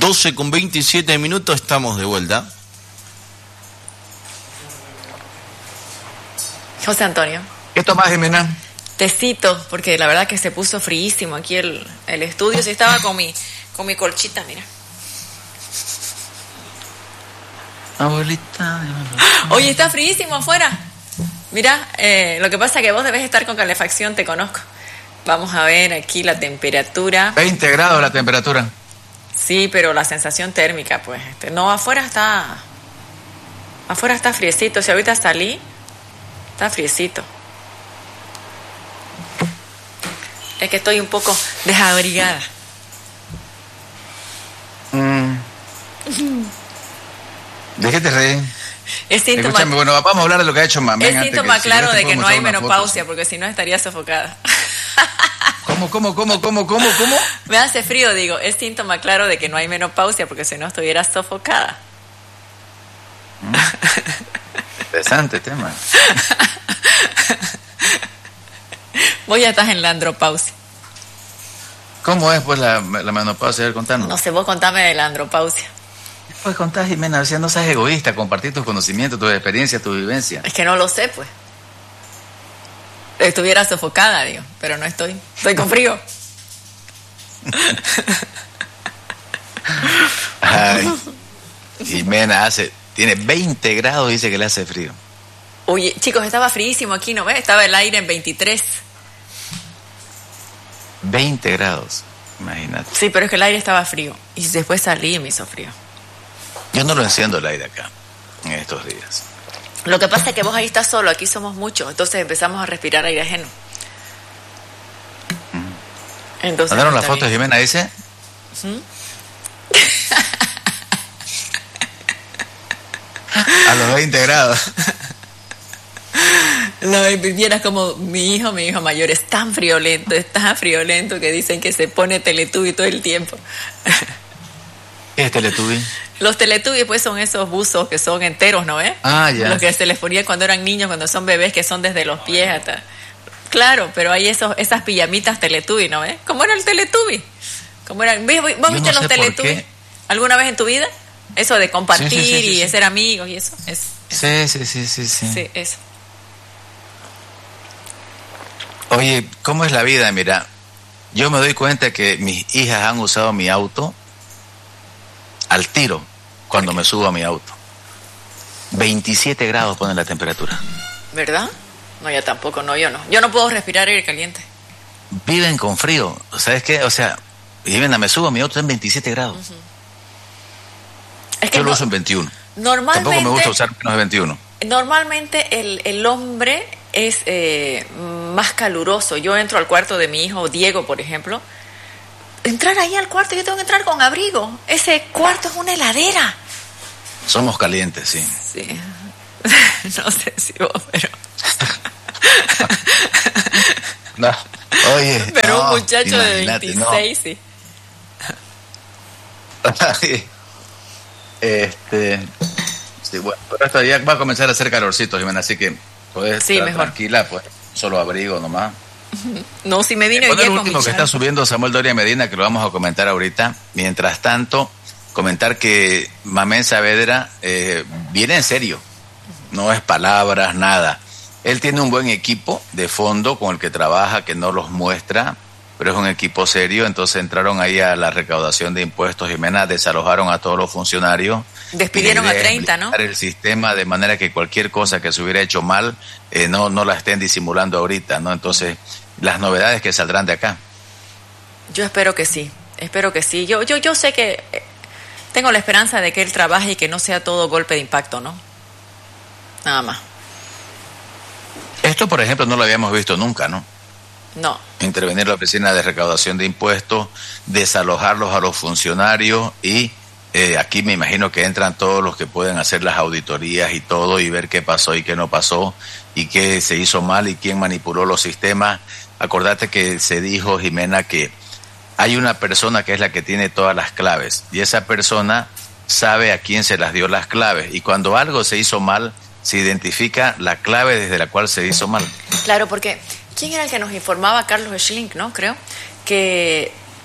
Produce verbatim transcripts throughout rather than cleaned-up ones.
doce con veintisiete minutos, estamos de vuelta. José Antonio. ¿Qué tomás, Jimena? Tecito, porque la verdad que se puso fríísimo aquí el, el estudio. Si estaba con mi, con mi colchita, mira. Abuelita. Oye, está fríísimo afuera. Mira, eh, lo que pasa es que vos debes estar con calefacción, te conozco. Vamos a ver aquí la temperatura. veinte grados la temperatura. Sí, pero la sensación térmica, pues. Este, no, afuera está... Afuera está friecito. Si ahorita salí, está friecito. Es que estoy un poco desabrigada. Mm. ¿De qué te reí? Es síntoma, Escúchame, bueno, vamos a hablar de lo que ha hecho mamá. es síntoma claro de que no hay menopausia, porque si no estaría sofocada. ¿Cómo, cómo, cómo, cómo, cómo, cómo? Me hace frío, digo. Es síntoma claro de que no hay menopausia, porque si no estuviera sofocada. Mm. Interesante tema. Vos ya estás en la andropausia. ¿Cómo es, pues, la, la menopausia? A ver, contanos. No sé, vos contame de la andropausia. Pues contás, Jimena, o sea, no seas egoísta, compartir tus conocimientos, tus experiencias, tu vivencia. Es que no lo sé, pues. Estuviera sofocada, digo, pero no estoy. Estoy con frío. Ay, Jimena hace, tiene veinte grados, dice que le hace frío. Oye, chicos, estaba fríísimo aquí, ¿no ves? Estaba el aire en veintitrés. veinte grados, imagínate. Sí, pero es que el aire estaba frío. Y después salí y me hizo frío. Yo no lo enciendo el aire acá, en estos días. Lo que pasa es que vos ahí estás solo, aquí somos muchos, entonces empezamos a respirar aire ajeno. Entonces, ¿mandaron la está foto de bien. Jimena, dice? ¿Mm? A los veinte grados. No, y vieras como mi hijo, mi hijo mayor es tan friolento, es tan friolento que dicen que se pone Teletubby todo el tiempo. ¿Qué es Teletubby? Los Teletubbies pues son esos buzos que son enteros, ¿no ves? Ah, ya. Los que se les ponía cuando eran niños, cuando son bebés, que son desde los pies hasta... Claro, pero hay esos, esas pijamitas Teletubby, ¿no ves? ¿Cómo era el Teletubby? ¿Cómo era? ¿Vos, vos Yo viste no los sé por Teletubby qué. alguna vez en tu vida? Eso de compartir Sí, sí, sí, sí, y sí. ser amigos y eso. Es, Sí, sí, sí, sí, sí. sí, eso. Oye, ¿cómo es la vida? Mira, yo me doy cuenta que mis hijas han usado mi auto al tiro cuando me subo a mi auto. veintisiete grados pone la temperatura. ¿Verdad? No, yo tampoco, no, yo no. Yo no puedo respirar aire caliente. Viven con frío. ¿Sabes qué? O sea, Jimena, me subo a mi auto en veintisiete grados. Uh-huh. Es que yo lo no, uso en veintiuno. Normalmente, Tampoco me gusta usar menos de veintiuno. Normalmente el, el hombre es eh, más caluroso. Yo entro al cuarto de mi hijo Diego, por ejemplo. Entrar ahí al cuarto, yo tengo que entrar con abrigo. Ese cuarto es una heladera. Somos calientes, sí. Sí. No sé si vos, pero... No. Oye, pero no, un muchacho de imagínate, veintiséis, sí. no. Este... Sí, bueno, pero esto ya va a comenzar a hacer calorcito, Jimena, así que puedes sí, estar mejor. tranquila, pues solo abrigo nomás. No, si me vine hoy Bueno, día el con último mi que chal. está subiendo Samuel Doria Medina, que lo vamos a comentar ahorita. Mientras tanto, comentar que Mamén Saavedra eh, viene en serio, no es palabras, nada. Él tiene un buen equipo de fondo con el que trabaja, que no los muestra, pero es un equipo serio. Entonces entraron ahí a la recaudación de impuestos, Jimena, desalojaron a todos los funcionarios. Despidieron Y la a idea es treinta, ¿no? blindar el sistema de manera que cualquier cosa que se hubiera hecho mal eh, no, no la estén disimulando ahorita, ¿no? Entonces, las novedades que saldrán de acá. Yo espero que sí, espero que sí. Yo, yo, yo sé que eh, tengo la esperanza de que él trabaje y que no sea todo golpe de impacto, ¿no? Nada más. Esto, por ejemplo, no lo habíamos visto nunca, ¿no? No. Intervenir la oficina de recaudación de impuestos, desalojarlos a los funcionarios y eh, aquí me imagino que entran todos los que pueden hacer las auditorías y todo y ver qué pasó y qué no pasó y qué se hizo mal y quién manipuló los sistemas. Acordate que se dijo, Jimena, que hay una persona que es la que tiene todas las claves y esa persona sabe a quién se las dio las claves y cuando algo se hizo mal, se identifica la clave desde la cual se hizo mal. Claro, porque ¿quién era el que nos informaba? Carlos Schlink, ¿no? Creo que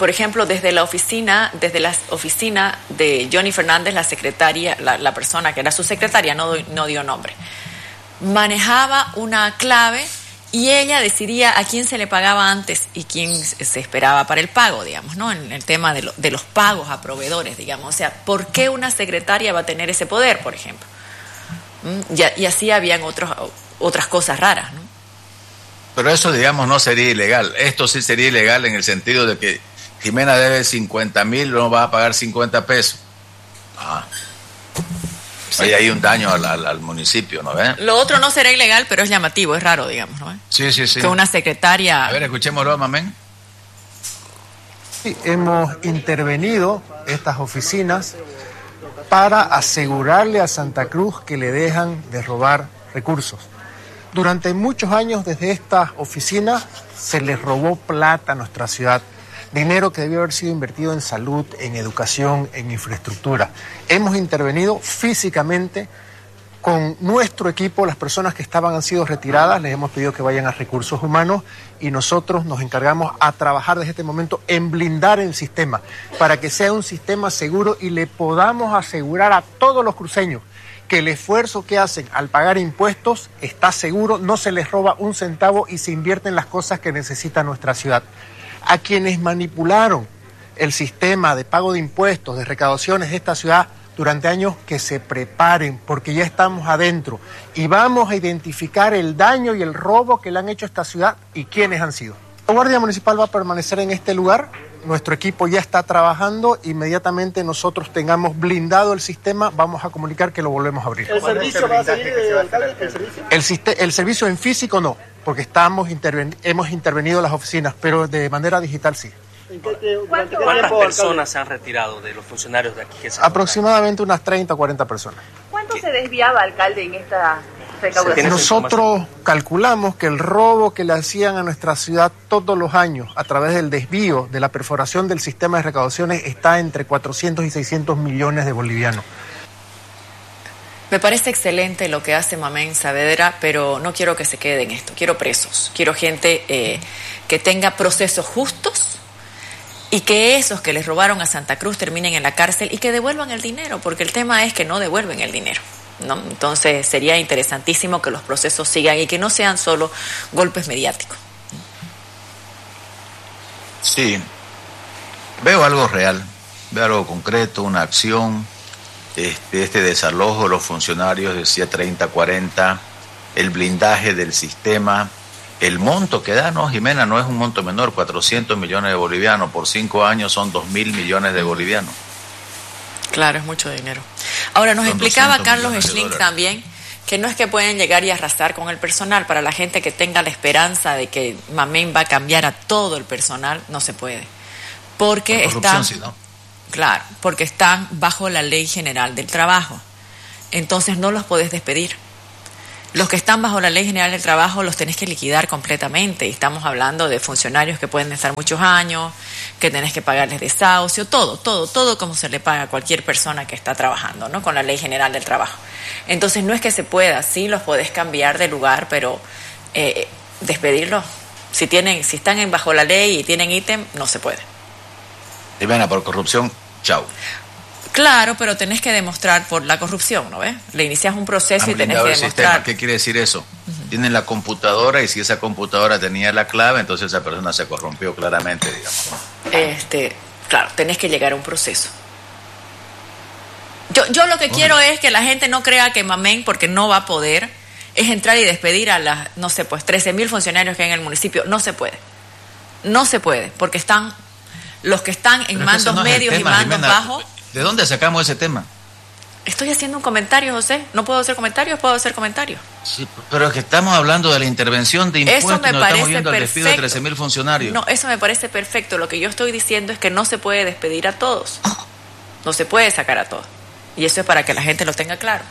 por ejemplo, desde la oficina, desde la oficina de Johnny Fernández, la secretaria, la, la persona que era su secretaria, no, no dio nombre, manejaba una clave y ella decidía a quién se le pagaba antes y quién se esperaba para el pago, digamos, ¿no? En el tema de, lo, de los pagos a proveedores, digamos. O sea, ¿por qué una secretaria va a tener ese poder, por ejemplo? ¿Mm? Y, y así habían otros, otras cosas raras, ¿no? Pero eso, digamos, no sería ilegal. Esto sí sería ilegal en el sentido de que Jimena debe cincuenta mil, no va a pagar cincuenta pesos. Ah. Sí. Hay ahí un daño al, al, al municipio, ¿no ves? Lo otro no será ilegal, pero es llamativo, es raro, digamos, ¿no? Sí, sí, sí. Que una secretaria... A ver, escuchémoslo, mamén. Sí, hemos intervenido estas oficinas para asegurarle a Santa Cruz que le dejan de robar recursos. Durante muchos años desde estas oficinas se les robó plata a nuestra ciudad. Dinero que debió haber sido invertido en salud, en educación, en infraestructura. Hemos intervenido físicamente con nuestro equipo, las personas que estaban han sido retiradas, les hemos pedido que vayan a recursos humanos y nosotros nos encargamos a trabajar desde este momento en blindar el sistema para que sea un sistema seguro y le podamos asegurar a todos los cruceños que el esfuerzo que hacen al pagar impuestos está seguro, no se les roba un centavo y se invierte en las cosas que necesita nuestra ciudad. A quienes manipularon el sistema de pago de impuestos, de recaudaciones de esta ciudad durante años, que se preparen, porque ya estamos adentro y vamos a identificar el daño y el robo que le han hecho a esta ciudad y quiénes han sido. La Guardia Municipal va a permanecer en este lugar, nuestro equipo ya está trabajando, inmediatamente nosotros tengamos blindado el sistema, vamos a comunicar que lo volvemos a abrir. ¿El servicio va a seguir, alcalde? ¿El servicio? El, siste- el servicio en físico no, porque estamos interven- hemos intervenido en las oficinas, pero de manera digital sí. ¿En qué, qué, ¿Cuántas tiempo, personas se han retirado de los funcionarios de aquí? Que se Aproximadamente unas treinta o cuarenta personas. ¿Cuánto se desviaba, alcalde, en esta recaudación? Nosotros calculamos que el robo que le hacían a nuestra ciudad todos los años a través del desvío de la perforación del sistema de recaudaciones está entre cuatrocientos y seiscientos millones de bolivianos. Me parece excelente lo que hace Mamén Saavedra, pero no quiero que se quede en esto. Quiero presos, quiero gente eh, que tenga procesos justos y que esos que les robaron a Santa Cruz terminen en la cárcel y que devuelvan el dinero, porque el tema es que no devuelven el dinero, ¿no? Entonces sería interesantísimo que los procesos sigan y que no sean solo golpes mediáticos. Sí, veo algo real, veo algo concreto, una acción, este, este desalojo de los funcionarios, decía treinta, cuarenta, el blindaje del sistema, el monto que da, ¿no, Jimena? No es un monto menor, cuatrocientos millones de bolivianos, por cinco años son dos mil millones de bolivianos. Claro, es mucho dinero. Ahora, nos Son explicaba Carlos millones de Schling dólares. también que no es que pueden llegar y arrasar con el personal. Para la gente que tenga la esperanza de que Mamén va a cambiar a todo el personal, no se puede. Porque Por corrupción, están, sí, ¿no? claro, porque están bajo la Ley General del Trabajo. Entonces no los podés despedir. Los que están bajo la Ley General del Trabajo los tenés que liquidar completamente. Y estamos hablando de funcionarios que pueden estar muchos años, que tenés que pagarles desahucio, todo, todo, todo como se le paga a cualquier persona que está trabajando, ¿no? Con la Ley General del Trabajo. Entonces no es que se pueda, sí los podés cambiar de lugar, pero eh, despedirlos, si tienen, si están en bajo la ley y tienen ítem, no se puede. Jimena, por corrupción, chau. Claro, pero tenés que demostrar por la corrupción, ¿no ves? Le inicias un proceso Han y tenés blindado que el demostrar. sistema. ¿Qué quiere decir eso? Uh-huh. Tienen la computadora y si esa computadora tenía la clave, entonces esa persona se corrompió claramente, digamos. Este, claro, tenés que llegar a un proceso. Yo, yo lo que oh. quiero es que la gente no crea que Mamén, porque no va a poder, es entrar y despedir a las, no sé, pues trece mil funcionarios que hay en el municipio. No se puede. No se puede, porque están los que están en Pero mandos no medios tema, y mandos Jimena, bajos. ¿De dónde sacamos ese tema? Estoy haciendo un comentario, José. ¿No puedo hacer comentarios? ¿Puedo hacer comentarios? Sí, pero es que estamos hablando de la intervención de impuestos y no estamos viendo el despido de trece mil funcionarios. No, eso me parece perfecto. Lo que yo estoy diciendo es que no se puede despedir a todos. No se puede sacar a todos. Y eso es para que la gente lo tenga claro.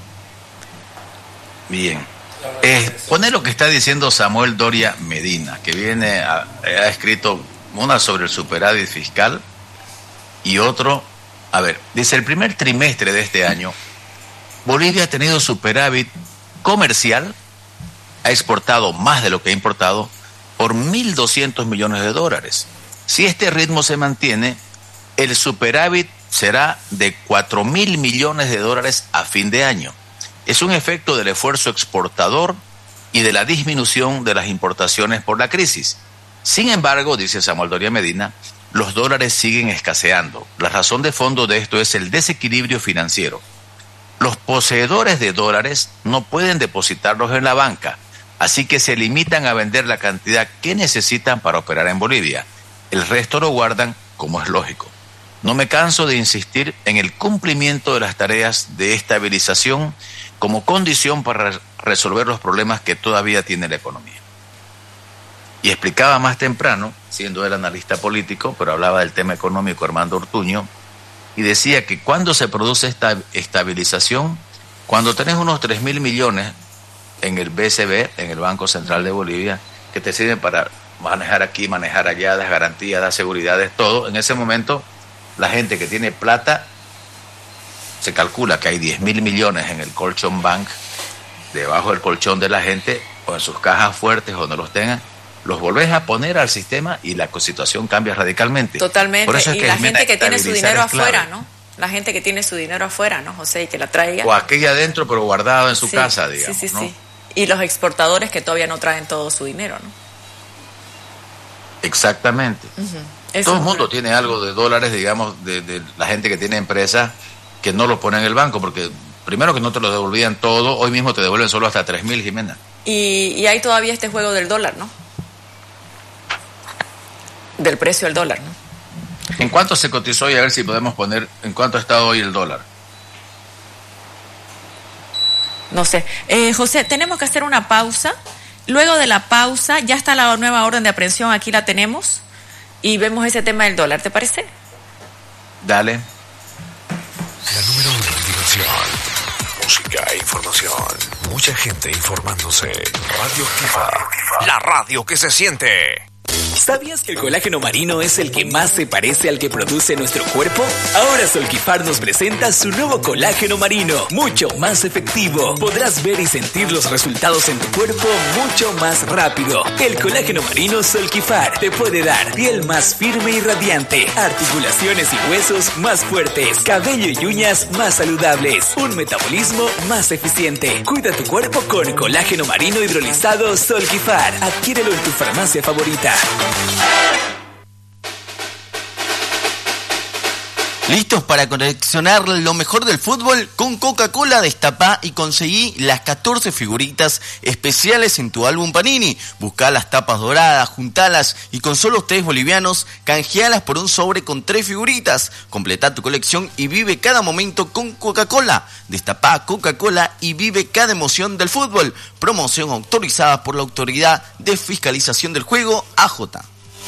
Bien. Eh, pone lo que está diciendo Samuel Doria Medina, que viene a, ha escrito una sobre el superávit fiscal y otro, a ver, dice el primer trimestre de este año, Bolivia ha tenido superávit comercial, ha exportado más de lo que ha importado por mil doscientos millones de dólares. Si este ritmo se mantiene, el superávit será de cuatro mil millones de dólares a fin de año. Es un efecto del esfuerzo exportador y de la disminución de las importaciones por la crisis. Sin embargo, dice Samuel Doria Medina, los dólares siguen escaseando. La razón de fondo de esto es el desequilibrio financiero. Los poseedores de dólares no pueden depositarlos en la banca, así que se limitan a vender la cantidad que necesitan para operar en Bolivia. El resto lo guardan, como es lógico. No me canso de insistir en el cumplimiento de las tareas de estabilización como condición para resolver los problemas que todavía tiene la economía. Y explicaba más temprano, siendo él analista político, pero hablaba del tema económico, Armando Ortuño, y decía que cuando se produce esta estabilización, cuando tenés unos tres mil millones en el B C B, en el Banco Central de Bolivia, que te sirven para manejar aquí, manejar allá, das garantías, das seguridades, todo, en ese momento la gente que tiene plata, se calcula que hay diez mil millones en el colchón bank, debajo del colchón de la gente, o en sus cajas fuertes o no los tengan, los volvés a poner al sistema y la situación cambia radicalmente. Totalmente. Por eso es y que la gente que tiene su dinero afuera, clave. ¿no? La gente que tiene su dinero afuera, ¿no, José? Y que la traiga. O aquella adentro, pero guardado en su sí, casa, digamos. Sí, sí, ¿no? sí. Y los exportadores que todavía no traen todo su dinero, ¿no? Exactamente. Uh-huh. Todo el mundo tiene algo de dólares, digamos, de, de la gente que tiene empresas que no lo ponen en el banco, porque primero que no te lo devolvían todo, hoy mismo te devuelven solo hasta tres mil, Jimena. Y, y hay todavía este juego del dólar, ¿no? Del precio del dólar, ¿no? ¿En cuánto se cotizó? Y a ver si podemos poner en cuánto está hoy el dólar. No sé. Eh, José, tenemos que hacer una pausa. Luego de la pausa, ya está la nueva orden de aprehensión, aquí la tenemos, y vemos ese tema del dólar, ¿te parece? Dale. La número uno en diversión, música e información. Mucha gente informándose. Radio Activa, la radio que se siente. ¿Sabías que el colágeno marino es el que más se parece al que produce nuestro cuerpo? Ahora Solquifar nos presenta su nuevo colágeno marino, mucho más efectivo. Podrás ver y sentir los resultados en tu cuerpo mucho más rápido. El colágeno marino Solquifar te puede dar piel más firme y radiante, articulaciones y huesos más fuertes, cabello y uñas más saludables, un metabolismo más eficiente. Cuida tu cuerpo con colágeno marino hidrolizado Solquifar. Adquiérelo en tu farmacia favorita. ¿Listos para coleccionar lo mejor del fútbol? Con Coca-Cola destapá y conseguí las catorce figuritas especiales en tu álbum Panini. Buscá las tapas doradas, juntalas y con solo tres bolivianos canjealas por un sobre con tres figuritas. Completá tu colección y vive cada momento con Coca-Cola. Destapá Coca-Cola y vive cada emoción del fútbol. Promoción autorizada por la Autoridad de Fiscalización del Juego, A J.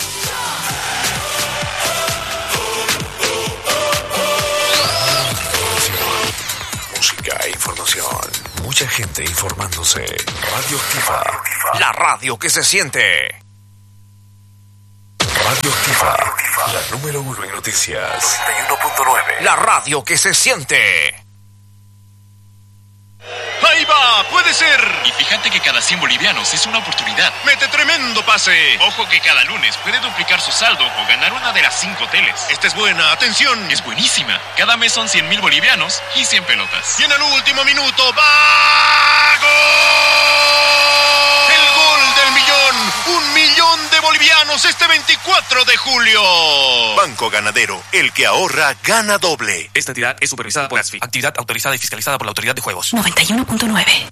Música e información. Mucha gente informándose. Radio Activa, la radio que se siente. Radio Activa, la número uno en noticias. noventa y uno punto nueve. La radio que se siente. ¡Ahí va! ¡Puede ser! Y fíjate que cada cien bolivianos es una oportunidad. ¡Mete tremendo pase! Ojo que cada lunes puede duplicar su saldo o ganar una de las cinco teles. Esta es buena, atención. Es buenísima. Cada mes son cien mil bolivianos y cien pelotas. Y en el último minuto, ¡va! ¡Gol! ¡El gol del millón! ¡Un millón de bolivianos este veinticuatro de julio! Banco Ganadero, el que ahorra, gana doble. Esta entidad es supervisada por ASFI, actividad autorizada y fiscalizada por la Autoridad de Juegos. noventa y uno punto nueve.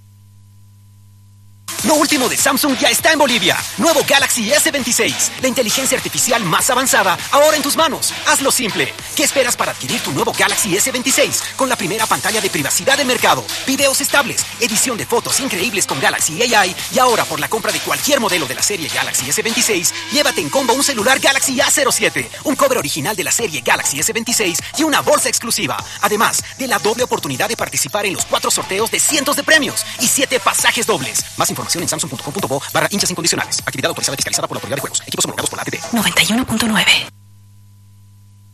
Lo último de Samsung ya está en Bolivia. Nuevo Galaxy ese veintiséis. La inteligencia artificial más avanzada, ahora en tus manos. Hazlo simple. ¿Qué esperas para adquirir tu nuevo Galaxy ese veintiséis? Con la primera pantalla de privacidad del mercado, videos estables, edición de fotos increíbles con Galaxy A I, y ahora por la compra de cualquier modelo de la serie Galaxy ese veintiséis, llévate en combo un celular Galaxy A cero siete, un cover original de la serie Galaxy ese veintiséis y una bolsa exclusiva. Además de la doble oportunidad de participar en los cuatro sorteos de cientos de premios y siete pasajes dobles. Más información en samsung punto com punto bo barra hinchas incondicionales. Actividad autorizada y fiscalizada por la Autoridad de Juegos. Equipos homologados por la A T T. noventa y uno punto nueve.